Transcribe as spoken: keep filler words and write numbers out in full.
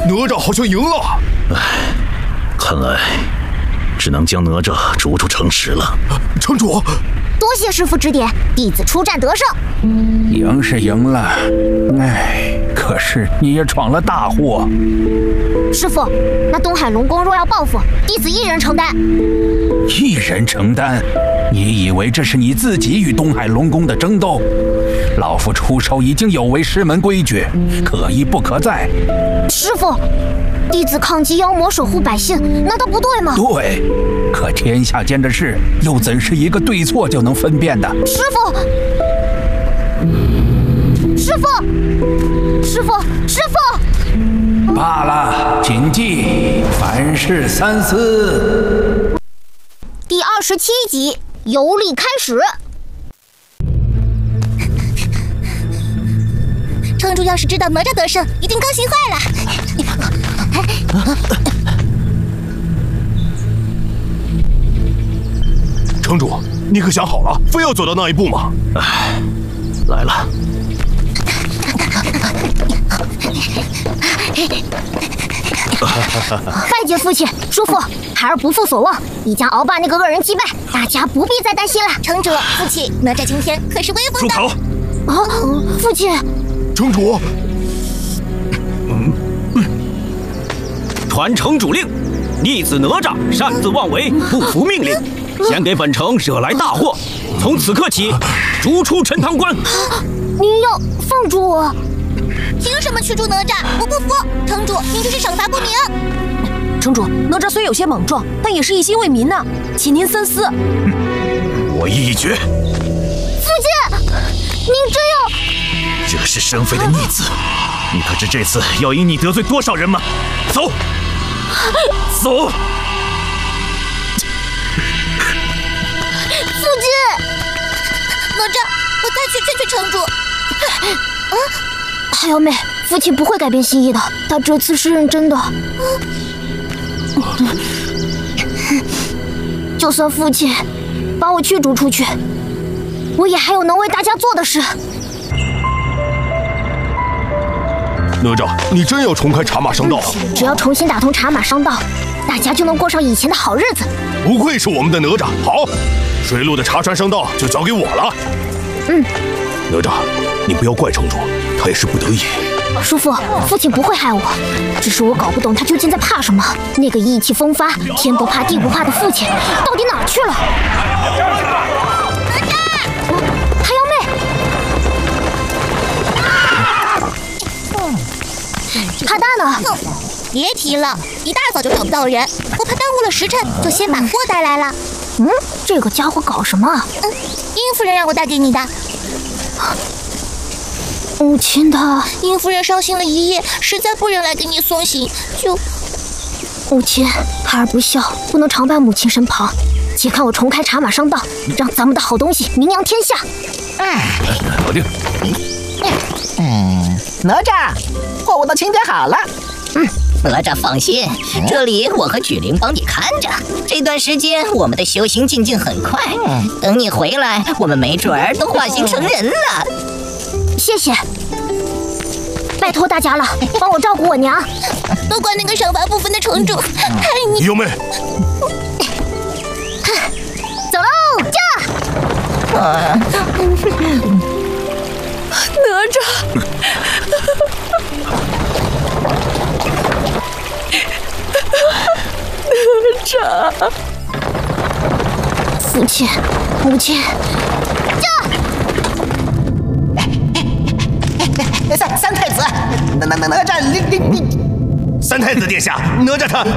哪吒好像赢了。 唉，看来只能将哪吒逐出城池了。 城主， 多谢师傅指点，弟子出战得胜。 赢是赢了，唉，可是你也闯了大祸。 师傅，那东海龙宫若要报复，弟子一人承担。 一人承担？你以为这是你自己与东海龙宫的争斗？老夫出手已经有违师门规矩，可一不可再。 师傅，弟子抗击妖魔，守护百姓，难道不对吗？ 对，可天下间的事，又怎是一个对错就能分辨的？ 师傅，师傅，师傅，师傅！ 罢了，谨记凡事三思。 第二十七集，游历开始。 城主要是知道哪吒得胜，一定高兴坏了。 城主，你可想好了，非要走到那一步吗？ 唉，来了。 拜见父亲，叔父，孩儿不负所望，已将鳌霸那个恶人击败，大家不必再担心了。 城主，父亲，哪吒今天可是威风的。 住口！ 啊，父亲。 城主， 嗯嗯，传城主令，逆子哪吒擅自妄为，不服命令，先给本城惹来大祸，从此刻起逐出陈塘关。 您要放逐我？ 凭什么驱逐哪吒？我不服！城主，您这是赏罚不明。 城主，哪吒虽有些莽撞，但也是一心为民呐，请您三思。 我意已决。 父亲，您真要？ 惹是生非的逆子，你可知这次要因你得罪多少人吗？走，走！ 父亲， 哪吒，我再去劝劝城主。 啊，海瑶妹，父亲不会改变心意的，他这次是认真的。就算父亲把我驱逐出去，我也还有能为大家做的事。 哪吒，你真要重开茶马商道？ 只要重新打通茶马商道，大家就能过上以前的好日子。 不愧是我们的哪吒。好，水路的茶船商道就交给我了。 嗯， 哪吒，你不要怪城主，他也是不得已。 叔父，父亲不会害我，只是我搞不懂他究竟在怕什么。那个意气风发、天不怕地不怕的父亲，到底哪儿去了？ 哪吒， 海瑶妹。他大呢？ 别提了，一大早就找不到人，我怕耽误了时辰，就先把货带来了。 嗯，这个家伙搞什么？ 嗯，殷夫人让我带给你的。 母亲她…… 殷夫人伤心了一夜，实在不忍来给你送行，就…… 母亲，孩儿不孝，不能常伴母亲身旁。且看我重开茶马商道，让咱们的好东西名扬天下。 搞定。 嗯，哪吒，货物都清点好了。 嗯，哪吒放心，这里我和举灵帮你看着。这段时间我们的修行进境很快，等你回来，我们没准儿都化形成人了。 谢谢，拜托大家了，帮我照顾我娘。 都怪那个赏罚不分的城主，害你。 瑶妹， 走喽，驾！ 啊哪吒，哪吒， 父亲，母亲，驾！ 三三太子，哪哪哪哪吒，你你你， 三太子殿下，哪吒他。